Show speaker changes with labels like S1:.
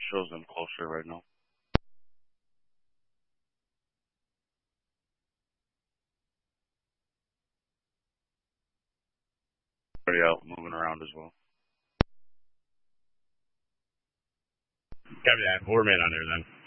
S1: shows them closer right now. Already out, moving around as well.
S2: Copy that. 4 men on there then.